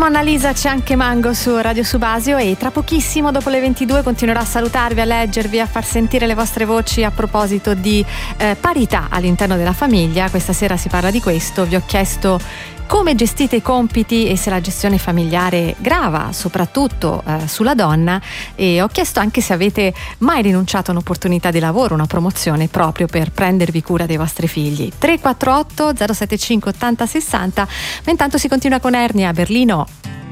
Siamo Annalisa, c'è anche Mango su Radio Subasio e tra pochissimo, dopo le 22, continuerò a salutarvi, a leggervi, a far sentire le vostre voci a proposito di parità all'interno della famiglia. Questa sera si parla di questo. Vi ho chiesto come gestite i compiti e se la gestione familiare grava soprattutto sulla donna, e ho chiesto anche se avete mai rinunciato a un'opportunità di lavoro, una promozione proprio per prendervi cura dei vostri figli. 348 075 80 60. Ma intanto si continua con Ernia a Berlino.